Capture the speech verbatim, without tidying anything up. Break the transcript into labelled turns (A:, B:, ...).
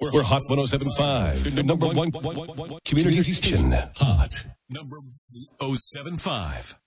A: We're Hot one oh seven point five, the number one community station. Hot number oh seven point five.